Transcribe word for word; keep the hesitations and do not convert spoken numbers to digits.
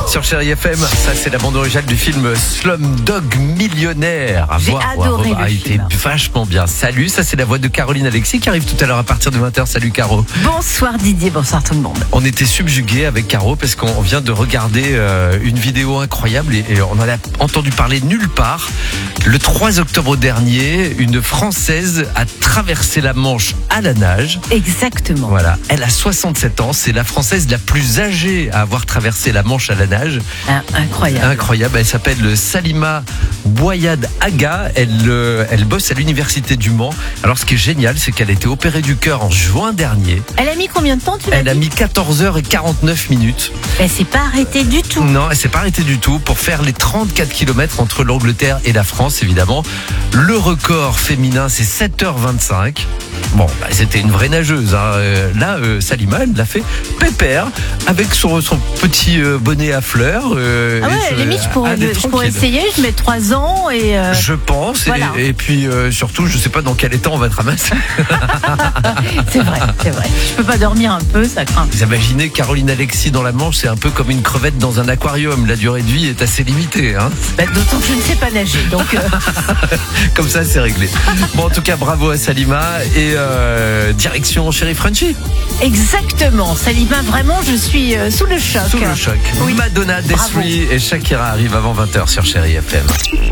Sur Chérie F M, ça c'est la bande originale du film Slumdog Millionnaire. À J'ai voir, adoré voir, le a film. été vachement bien. Salut, ça c'est la voix de Caroline Alexis qui arrive tout à l'heure à partir de vingt heures. Salut Caro. Bonsoir Didier, bonsoir tout le monde. On était subjugués avec Caro parce qu'on vient de regarder euh, une vidéo incroyable et, et on en a entendu parler nulle part. Le trois octobre dernier, une Française a traversé la Manche à la nage. Exactement. Voilà, elle a soixante-sept ans, c'est la Française la plus âgée à avoir traversé la Manche à la nage. Ah, incroyable. Incroyable, elle s'appelle Salima Bouayad Aga, elle, euh, elle bosse à l'université du Mans. Alors ce qui est génial, c'est qu'elle a été opérée du cœur en juin dernier. Elle a mis combien de temps, tu l'as Elle a dit mis quatorze heures quarante-neuf minutes. Elle s'est pas arrêtée du tout. Non, elle s'est pas arrêtée du tout pour faire les trente-quatre kilomètres entre l'Angleterre et la France, évidemment. Le record féminin, c'est sept heures vingt-cinq. Bon, bah, c'était une vraie nageuse. Hein. Euh, là, euh, Salima, elle l'a fait pépère avec son, son petit euh, bonnet à fleurs. Euh, Ah ouais, et, limite, je pourrais, elle est je pourrais tranquille. essayer, je mets trois ans et... euh, Je pense, voilà. et, et puis euh, surtout, je sais pas dans quel état on va te ramasser. c'est vrai, c'est vrai. Je peux pas dormir un peu, ça craint. Vous imaginez Caroline Alexis dans la Manche, c'est un peu comme une crevette dans un aquarium. La durée de vie est assez limitée. Hein. Bah, d'autant que je ne sais pas nager, donc... euh, Comme ça, c'est réglé. Bon, en tout cas, bravo à Salima et euh, direction Chérie Frenchy. Exactement. Salima, vraiment, je suis euh, sous le choc. Sous le choc. Oui. Madonna, Bravo. Desri et Shakira arrivent avant vingt heures sur Chérie F M.